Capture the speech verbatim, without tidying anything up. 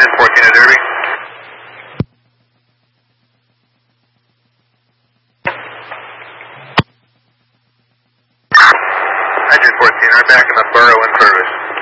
Engine fourteen at Derby. Engine fourteen, we're back in the Burrow in service.